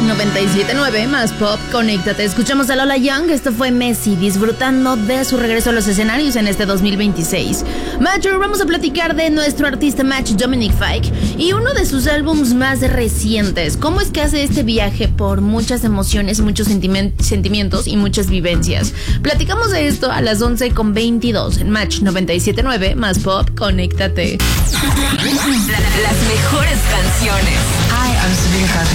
97.9 más pop, conéctate. Escuchamos a Lola Young, esto fue Messi, disfrutando de su regreso a los escenarios en este 2026. Mature, vamos a platicar de nuestro artista Match Dominic Fike y uno de sus álbumes más recientes. ¿Cómo es que hace este viaje por muchas emociones, muchos sentimientos y muchas vivencias? Platicamos de esto a las 11:22 en Match 97.9 más pop, conéctate. Las mejores canciones. Hi, I'm Sabrina Carpenter.